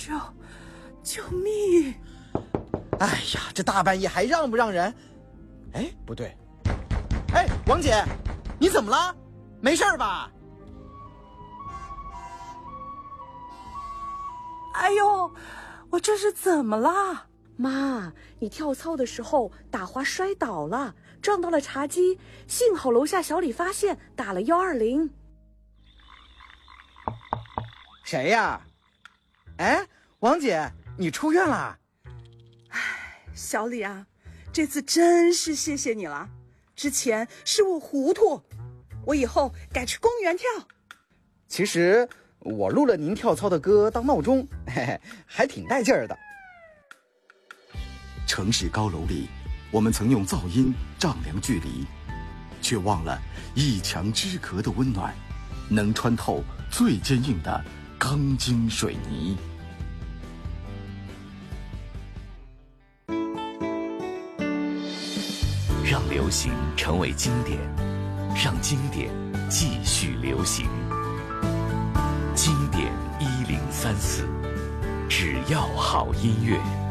救命！ 哎呀，这大半夜还让不让人？哎，不对。哎，王姐，你怎么了？没事吧？ 哎呦，我这是怎么了？ 妈，你跳操的时候打滑摔倒了，撞到了茶几，幸好楼下小李发现，打了120。 谁呀？哎，王姐，你出院了？ 小李啊，这次真是谢谢你了。之前是我糊涂，我以后改去公园跳。 其实我录了您跳操的歌当闹钟，嘿嘿，还挺带劲儿的。 城市高楼里，我们曾用噪音丈量距离，却忘了一墙之隔的温暖，能穿透最坚硬的钢筋水泥。 让流行成为经典，让经典继续流行。经典1034，只要好音乐。